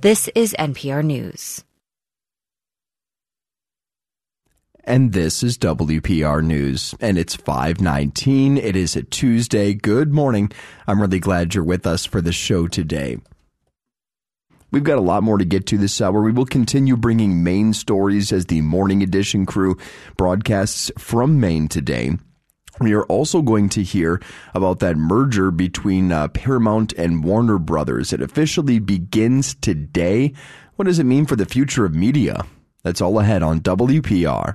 This is NPR News. And this is WPR News, and it's 5:19. It is a Tuesday. Good morning. I'm really glad you're with us for the show today. We've got a lot more to get to this hour. We will continue bringing Maine stories as the Morning Edition crew broadcasts from Maine today. We are also going to hear about that merger between Paramount and Warner Brothers. It officially begins today. What does it mean for the future of media? That's all ahead on WPR.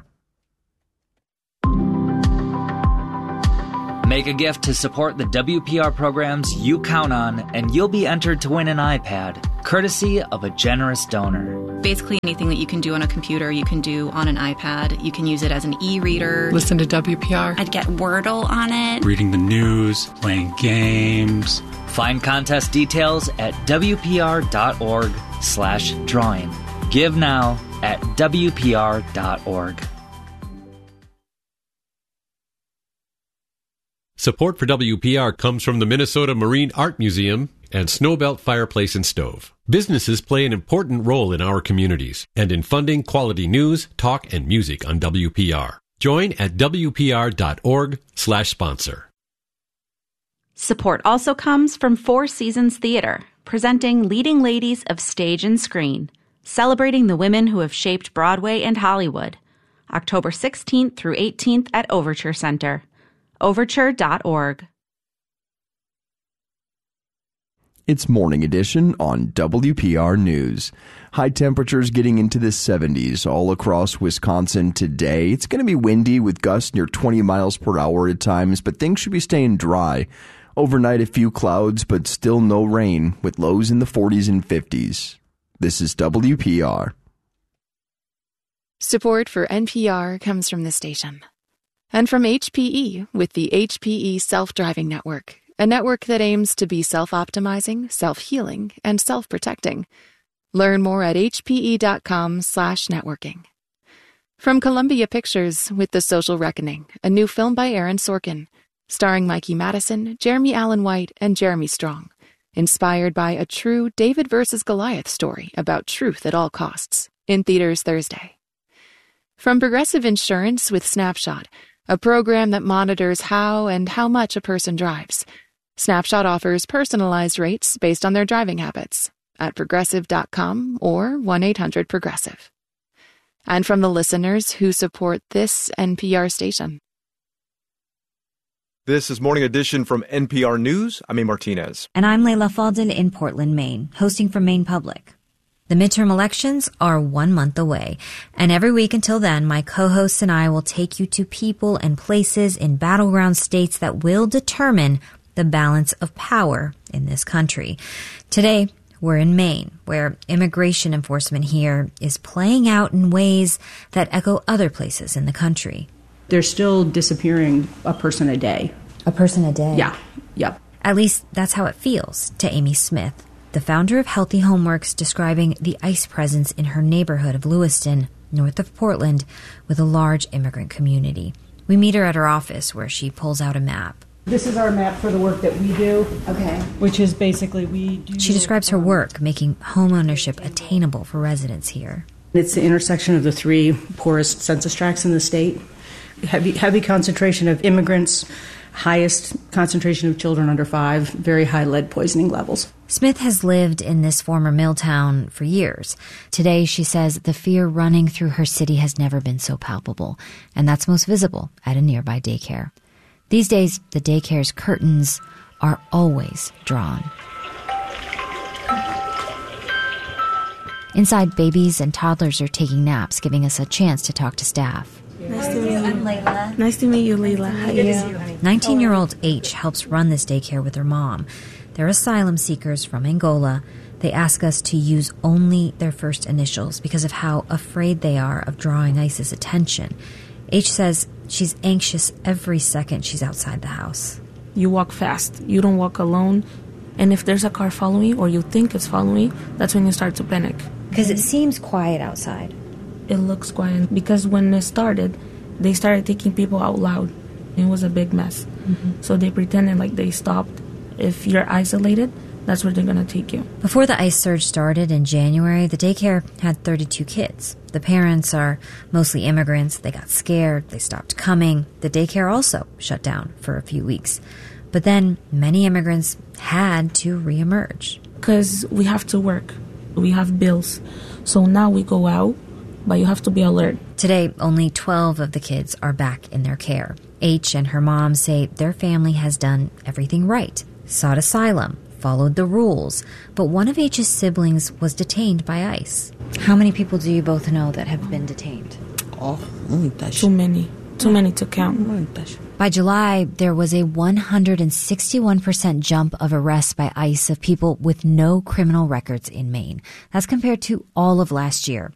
Make a gift to support the WPR programs you count on, and you'll be entered to win an iPad, courtesy of a generous donor. Basically anything that you can do on a computer, you can do on an iPad. You can use it as an e-reader. Listen to WPR. I'd get Wordle on it. Reading the news, playing games. Find contest details at WPR.org/drawing. Give now at WPR.org. Support for WPR comes from the Minnesota Marine Art Museum and Snowbelt Fireplace and Stove. Businesses play an important role in our communities and in funding quality news, talk, and music on WPR. Join at WPR.org/sponsor. Support also comes from Four Seasons Theater, presenting leading ladies of stage and screen, celebrating the women who have shaped Broadway and Hollywood. October 16th through 18th at Overture Center. Overture.org. It's Morning Edition on WPR News. High temperatures getting into the 70s all across Wisconsin today. It's going to be windy with gusts near 20 miles per hour at times, but things should be staying dry. Overnight, a few clouds, but still no rain, with lows in the 40s and 50s. This is WPR. Support for NPR comes from this station. And from HPE with the HPE Self-Driving Network, a network that aims to be self-optimizing, self-healing, and self-protecting. Learn more at hpe.com/networking. From Columbia Pictures with The Social Reckoning, a new film by Aaron Sorkin, starring Mikey Madison, Jeremy Allen White, and Jeremy Strong, inspired by a true David versus Goliath story about truth at all costs, in theaters Thursday. From Progressive Insurance with Snapshot, a program that monitors how and how much a person drives. Snapshot offers personalized rates based on their driving habits at progressive.com or 1-800-PROGRESSIVE. And from the listeners who support this NPR station. This is Morning Edition from NPR News. I'm A. Martinez. And I'm Layla Faldin in Portland, Maine, hosting for Maine Public. The midterm elections are 1 month away, and every week until then, my co-hosts and I will take you to people and places in battleground states that will determine the balance of power in this country. Today, we're in Maine, where immigration enforcement here is playing out in ways that echo other places in the country. They're still disappearing a person a day. A person a day? Yeah, yep. At least that's how it feels to Amy Smith, the founder of Healthy Homeworks, describing the ICE presence in her neighborhood of Lewiston, north of Portland, with a large immigrant community. We meet her at her office, where she pulls out a map. This is our map for the work that we do. Okay. Which is basically we do... She describes her work, making home ownership attainable for residents here. It's the intersection of the three poorest census tracts in the state. Heavy concentration of immigrants, highest concentration of children under 5, very high lead poisoning levels. Smith has lived in this former mill town for years. Today, she says the fear running through her city has never been so palpable, and that's most visible at a nearby daycare. These days, the daycare's curtains are always drawn. Inside, babies and toddlers are taking naps, giving us a chance to talk to staff. Nice to meet you. I'm Layla. Nice to meet you, Layla. How are you? 19-year-old H helps run this daycare with her mom. They're asylum seekers from Angola. They ask us to use only their first initials because of how afraid they are of drawing ICE's attention. H says she's anxious every second she's outside the house. You walk fast. You don't walk alone. And if there's a car following you or you think it's following you, that's when you start to panic. Because it seems quiet outside. It looks quiet because when it started, they started taking people out loud. It was a big mess. Mm-hmm. So they pretended like they stopped. If you're isolated, that's where they're going to take you. Before the ICE surge started in January, the daycare had 32 kids. The parents are mostly immigrants. They got scared. They stopped coming. The daycare also shut down for a few weeks. But then many immigrants had to reemerge. Because we have to work. We have bills. So now we go out, but you have to be alert. Today, only 12 of the kids are back in their care. H and her mom say their family has done everything right. Sought asylum, followed the rules, but one of H's siblings was detained by ICE. How many people do you both know that have been detained? Too many. Too many to count. By July, there was a 161% jump of arrests by ICE of people with no criminal records in Maine. That's compared to all of last year.